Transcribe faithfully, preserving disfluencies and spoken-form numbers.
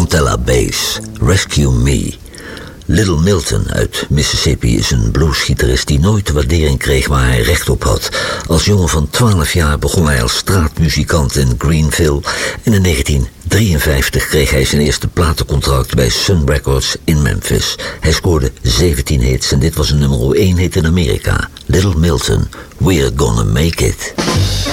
Fontella Bass, Rescue Me. Little Milton uit Mississippi is een bluesgitarist die nooit de waardering kreeg waar hij recht op had. Als jongen van twaalf jaar begon hij als straatmuzikant in Greenville en in negentien drieënvijftig kreeg hij zijn eerste platencontract bij Sun Records in Memphis. Hij scoorde zeventien hits en dit was een nummer één hit in Amerika. Little Milton, We're Gonna Make It.